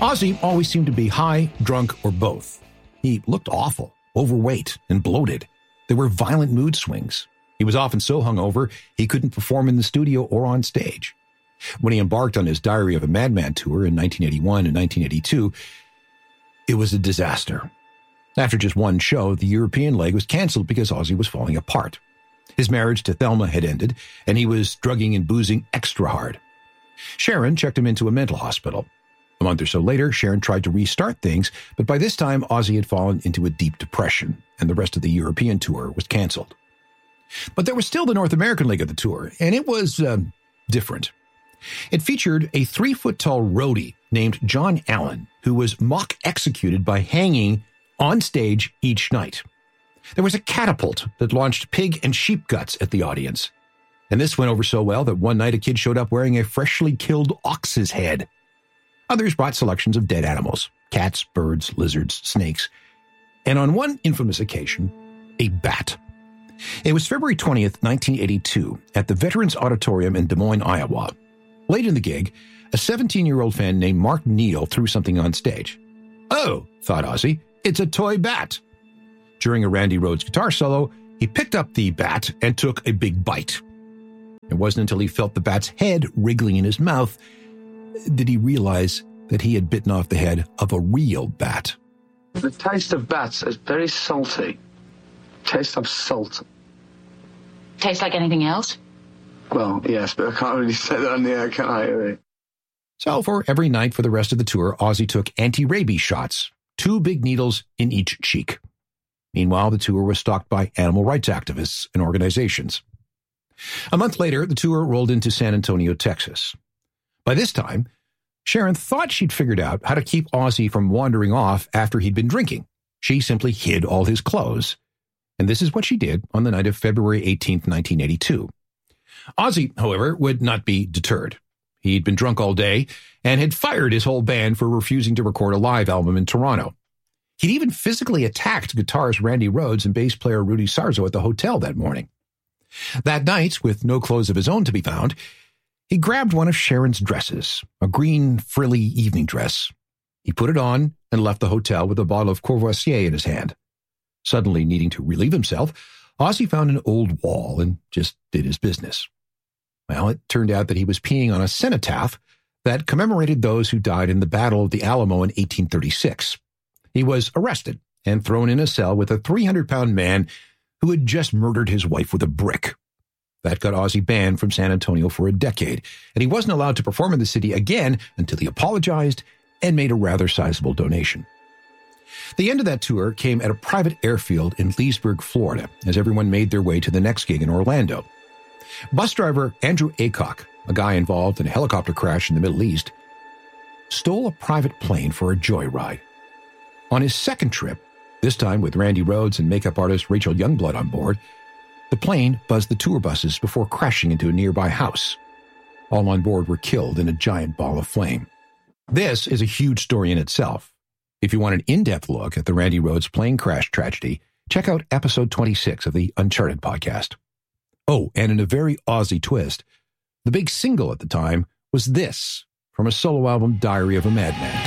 Ozzy always seemed to be high, drunk, or both. He looked awful, overweight, and bloated. There were violent mood swings. He was often so hungover he couldn't perform in the studio or on stage. When he embarked on his Diary of a Madman tour in 1981 and 1982, it was a disaster. After just one show, the European leg was canceled because Ozzy was falling apart. His marriage to Thelma had ended, and he was drugging and boozing extra hard. Sharon checked him into a mental hospital. A month or so later, Sharon tried to restart things, but by this time, Ozzy had fallen into a deep depression, and the rest of the European tour was canceled. But there was still the North American leg of the tour, and it was different. It featured a 3-foot-tall roadie named John Allen, who was mock-executed by hanging on stage each night. There was a catapult that launched pig and sheep guts at the audience. And this went over so well that one night a kid showed up wearing a freshly killed ox's head. Others brought selections of dead animals, cats, birds, lizards, snakes, and on one infamous occasion, a bat. It was February 20th, 1982, at the Veterans Auditorium in Des Moines, Iowa. Late in the gig, a 17-year-old fan named Mark Neal threw something on stage. Oh, thought Ozzy, it's a toy bat. During a Randy Rhoads guitar solo, he picked up the bat and took a big bite. It wasn't until he felt the bat's head wriggling in his mouth did he realize that he had bitten off the head of a real bat. The taste of bats is very salty. Taste of salt. Tastes like anything else? Well, yes, but I can't really say that on the air, can I? Really? So for every night for the rest of the tour, Ozzy took anti-rabies shots, 2 big needles in each cheek. Meanwhile, the tour was stalked by animal rights activists and organizations. A month later, the tour rolled into San Antonio, Texas. By this time, Sharon thought she'd figured out how to keep Ozzy from wandering off after he'd been drinking. She simply hid all his clothes. And this is what she did on the night of February 18th, 1982. Ozzy, however, would not be deterred. He'd been drunk all day and had fired his whole band for refusing to record a live album in Toronto. He'd even physically attacked guitarist Randy Rhoads and bass player Rudy Sarzo at the hotel that morning. That night, with no clothes of his own to be found, he grabbed one of Sharon's dresses, a green, frilly evening dress. He put it on and left the hotel with a bottle of Courvoisier in his hand. Suddenly needing to relieve himself, Ozzy found an old wall and just did his business. Well, it turned out that he was peeing on a cenotaph that commemorated those who died in the Battle of the Alamo in 1836. He was arrested and thrown in a cell with a 300-pound man who had just murdered his wife with a brick. That got Ozzy banned from San Antonio for a decade, and he wasn't allowed to perform in the city again until he apologized and made a rather sizable donation. The end of that tour came at a private airfield in Leesburg, Florida, as everyone made their way to the next gig in Orlando. Bus driver Andrew Aycock, a guy involved in a helicopter crash in the Middle East, stole a private plane for a joyride. On his second trip, this time with Randy Rhoads and makeup artist Rachel Youngblood on board, the plane buzzed the tour buses before crashing into a nearby house. All on board were killed in a giant ball of flame. This is a huge story in itself. If you want an in-depth look at the Randy Rhoads plane crash tragedy, check out episode 26 of the Uncharted podcast. Oh, and in a very Ozzy twist, the big single at the time was this from a solo album, Diary of a Madman.